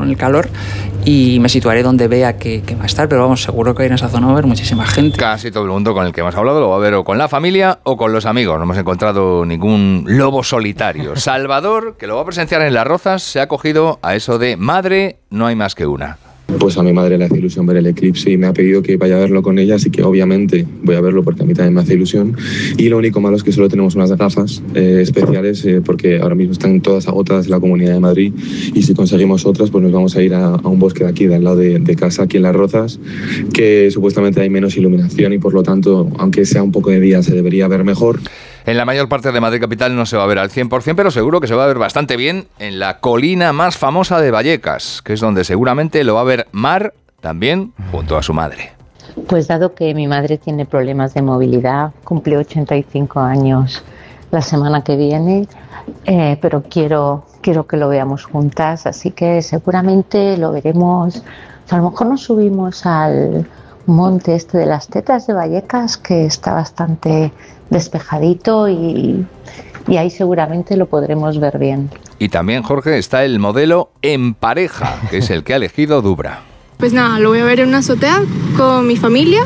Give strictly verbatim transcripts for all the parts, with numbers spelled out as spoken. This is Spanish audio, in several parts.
con el calor y me situaré donde vea que, que va a estar, pero vamos, seguro que en esa zona va a haber muchísima gente. Casi todo el mundo con el que hemos hablado lo va a ver o con la familia o con los amigos. No hemos encontrado ningún lobo solitario. Salvador, que lo va a presenciar en Las Rozas, se ha cogido a eso de madre, no hay más que una. Pues a mi madre le hace ilusión ver el eclipse y me ha pedido que vaya a verlo con ella, así que obviamente voy a verlo porque a mí también me hace ilusión. Y lo único malo es que solo tenemos unas gafas eh, especiales eh, porque ahora mismo están todas agotadas en la Comunidad de Madrid y si conseguimos otras pues nos vamos a ir a, a un bosque de aquí, de al lado de, de casa, aquí en Las Rozas, que supuestamente hay menos iluminación y por lo tanto, aunque sea un poco de día, se debería ver mejor. En la mayor parte de Madrid capital no se va a ver al cien por ciento, pero seguro que se va a ver bastante bien en la colina más famosa de Vallecas, que es donde seguramente lo va a ver Mar, también junto a su madre. Pues dado que mi madre tiene problemas de movilidad, cumple ochenta y cinco años la semana que viene, eh, pero quiero, quiero que lo veamos juntas, así que seguramente lo veremos. A lo mejor nos subimos al monte este de las Tetas de Vallecas, que está bastante despejadito y, y ahí seguramente lo podremos ver bien. Y también, Jorge, está el modelo en pareja, que es el que ha elegido Dubra. Pues nada, lo voy a ver en una azotea con mi familia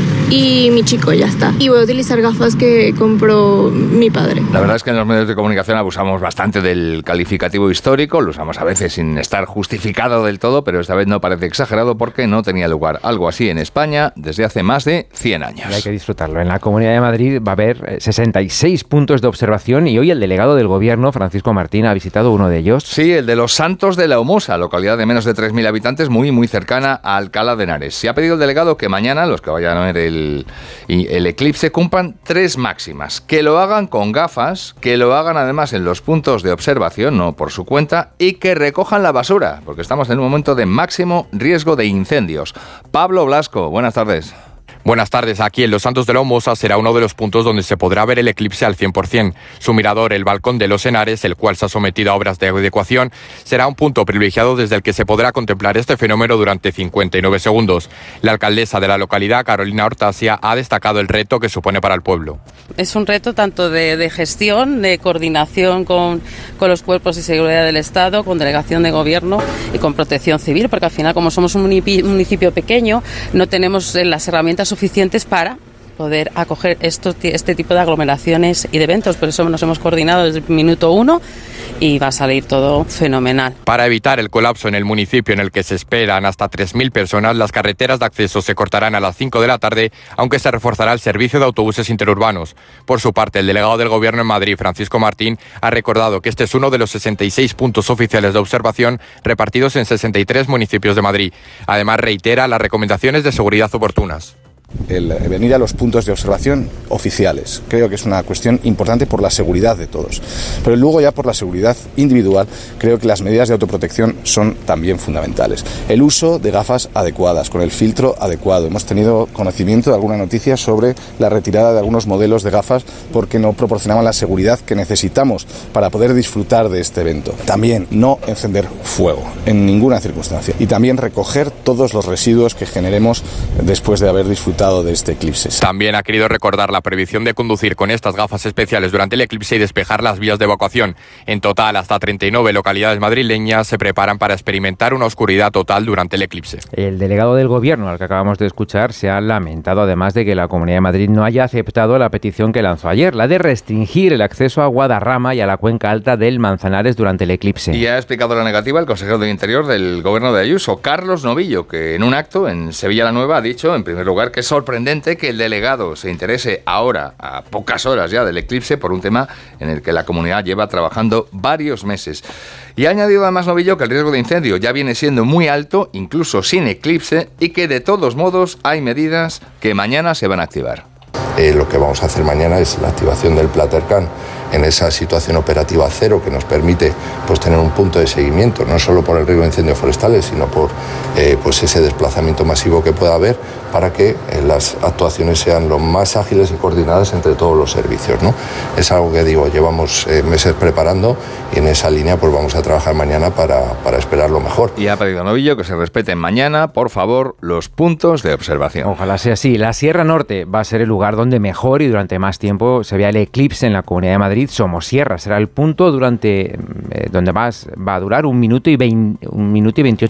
y mi chico, ya está. Y voy a utilizar gafas que compró mi padre. La verdad es que en los medios de comunicación abusamos bastante del calificativo histórico, lo usamos a veces sin estar justificado del todo, pero esta vez no parece exagerado porque no tenía lugar algo así en España desde hace más de cien años. Y hay que disfrutarlo. En la Comunidad de Madrid va a haber sesenta y seis puntos de observación y hoy el delegado del Gobierno, Francisco Martín, ha visitado uno de ellos. Sí, el de los Santos de la Humosa, localidad de menos de tres mil habitantes, muy muy cercana a Alcalá de Henares. Se ha pedido el delegado que mañana los que vayan a ver el y el eclipse cumplan tres máximas, que lo hagan con gafas, que lo hagan además en los puntos de observación, no por su cuenta, y que recojan la basura, porque estamos en un momento de máximo riesgo de incendios. Pablo Blasco, buenas tardes. Buenas tardes. Aquí en Los Santos de la Humosa será uno de los puntos donde se podrá ver el eclipse al cien por ciento. Su mirador, el Balcón de los Henares, el cual se ha sometido a obras de adecuación, será un punto privilegiado desde el que se podrá contemplar este fenómeno durante cincuenta y nueve segundos. La alcaldesa de la localidad, Carolina Hortasia, ha destacado el reto que supone para el pueblo. Es un reto tanto de, de gestión, de coordinación con, con los cuerpos de seguridad del Estado, con delegación de gobierno y con protección civil, porque al final, como somos un municipio pequeño, no tenemos las herramientas suficientes para poder acoger estos, este tipo de aglomeraciones y de eventos. Por eso nos hemos coordinado desde el minuto uno y va a salir todo fenomenal. Para evitar el colapso en el municipio en el que se esperan hasta tres mil personas, las carreteras de acceso se cortarán a las cinco de la tarde, aunque se reforzará el servicio de autobuses interurbanos. Por su parte, el delegado del Gobierno en Madrid, Francisco Martín, ha recordado que este es uno de los sesenta y seis puntos oficiales de observación repartidos en sesenta y tres municipios de Madrid. Además, reitera las recomendaciones de seguridad oportunas. El venir a los puntos de observación oficiales. Creo que es una cuestión importante por la seguridad de todos. Pero luego ya por la seguridad individual, creo que las medidas de autoprotección son también fundamentales. El uso de gafas adecuadas, con el filtro adecuado. Hemos tenido conocimiento de alguna noticia sobre la retirada de algunos modelos de gafas porque no proporcionaban la seguridad que necesitamos para poder disfrutar de este evento. También no encender fuego en ninguna circunstancia. Y también recoger todos los residuos que generemos después de haber disfrutado de este eclipse. También ha querido recordar la prohibición de conducir con estas gafas especiales durante el eclipse y despejar las vías de evacuación. En total, hasta treinta y nueve localidades madrileñas se preparan para experimentar una oscuridad total durante el eclipse. El delegado del Gobierno, al que acabamos de escuchar, se ha lamentado además de que la Comunidad de Madrid no haya aceptado la petición que lanzó ayer, la de restringir el acceso a Guadarrama y a la cuenca alta del Manzanares durante el eclipse. Y ha explicado la negativa el consejero del Interior del Gobierno de Ayuso, Carlos Novillo, que en un acto en Sevilla la Nueva ha dicho, en primer lugar, que es sorprendente que el delegado se interese ahora, a pocas horas ya del eclipse, por un tema en el que la comunidad lleva trabajando varios meses. Y ha añadido además Novillo que el riesgo de incendio ya viene siendo muy alto, incluso sin eclipse, y que de todos modos hay medidas que mañana se van a activar. Eh, lo que vamos a hacer mañana es la activación del Platercan en esa situación operativa cero que nos permite pues tener un punto de seguimiento, no solo por el riesgo de incendios forestales, sino por eh, pues ese desplazamiento masivo que pueda haber para que eh, las actuaciones sean lo más ágiles y coordinadas entre todos los servicios, ¿no? Es algo que digo, llevamos eh, meses preparando y en esa línea pues vamos a trabajar mañana para, para esperar lo mejor. Y ha pedido Novillo que se respeten mañana, por favor, los puntos de observación. Ojalá sea así. La Sierra Norte va a ser el lugar donde mejor y durante más tiempo se vea el eclipse en la Comunidad de Madrid. Somosierra será el punto durante eh, donde más va a durar un minuto y veinte, un minuto y veintiocho